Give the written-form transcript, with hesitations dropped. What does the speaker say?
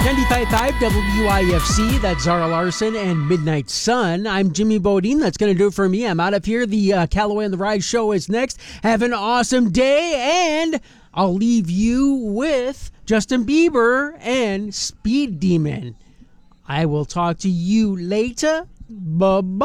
95.5 WIFC, that's Zara Larson and Midnight Sun. I'm Jimmy Bodine. That's going to do it for me. I'm out of here. The Callaway and the Ride show is next. Have an awesome day, and I'll leave you with Justin Bieber and Speed Demon. I will talk to you later. Bye-bye.